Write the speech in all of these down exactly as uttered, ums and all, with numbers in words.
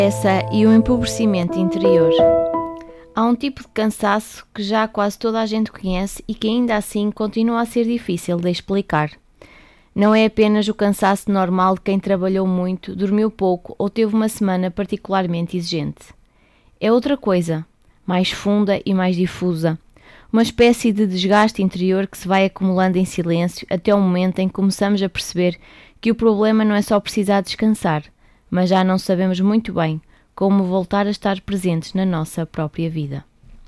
Essa e o empobrecimento interior. Há um tipo de cansaço que já quase toda a gente conhece e que ainda assim continua a ser difícil de explicar. Não é apenas o cansaço normal de quem trabalhou muito, dormiu pouco ou teve uma semana particularmente exigente. É outra coisa, mais funda e mais difusa. Uma espécie de desgaste interior que se vai acumulando em silêncio até o momento em que começamos a perceber que o problema não é só precisar descansar, mas já não sabemos muito bem como voltar a estar presentes na nossa própria vida.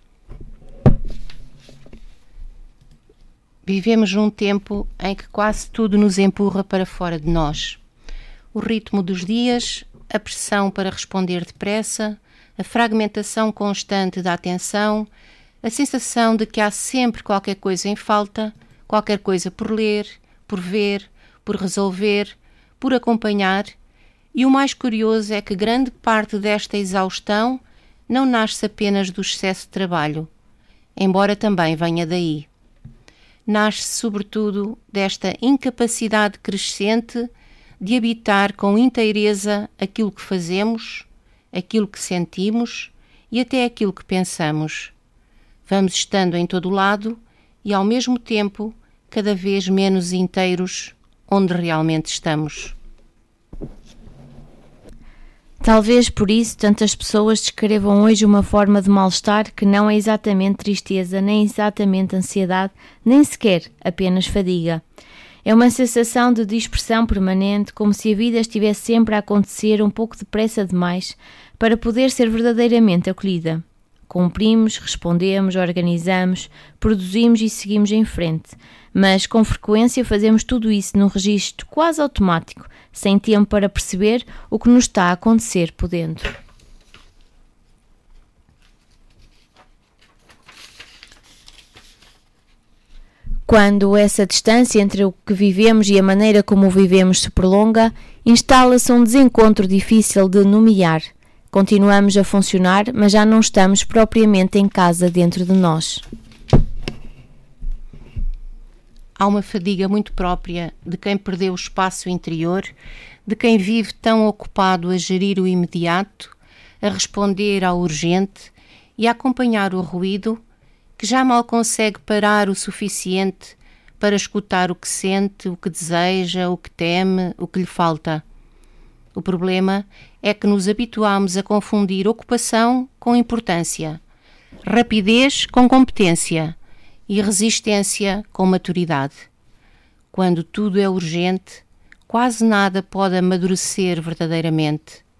Vivemos num tempo em que quase tudo nos empurra para fora de nós. O ritmo dos dias, a pressão para responder depressa, a fragmentação constante da atenção, a sensação de que há sempre qualquer coisa em falta, qualquer coisa por ler, por ver, por resolver, por acompanhar. E o mais curioso é que grande parte desta exaustão não nasce apenas do excesso de trabalho, embora também venha daí. Nasce sobretudo desta incapacidade crescente de habitar com inteireza aquilo que fazemos, aquilo que sentimos e até aquilo que pensamos. Vamos estando em todo lado e, ao mesmo tempo, cada vez menos inteiros onde realmente estamos. Talvez por isso tantas pessoas descrevam hoje uma forma de mal-estar que não é exatamente tristeza, nem exatamente ansiedade, nem sequer apenas fadiga. É uma sensação de dispersão permanente, como se a vida estivesse sempre a acontecer um pouco depressa demais para poder ser verdadeiramente acolhida. Cumprimos, respondemos, organizamos, produzimos e seguimos em frente, mas com frequência fazemos tudo isso num registro quase automático, sem tempo para perceber o que nos está a acontecer por dentro. Quando essa distância entre o que vivemos e a maneira como o vivemos se prolonga, instala-se um desencontro difícil de nomear. Continuamos a funcionar, mas já não estamos propriamente em casa dentro de nós. Há uma fadiga muito própria de quem perdeu o espaço interior, de quem vive tão ocupado a gerir o imediato, a responder ao urgente e a acompanhar o ruído, que já mal consegue parar o suficiente para escutar o que sente, o que deseja, o que teme, o que lhe falta. O problema é que nos habituamos a confundir ocupação com importância, rapidez com competência e resistência com maturidade. Quando tudo é urgente, quase nada pode amadurecer verdadeiramente.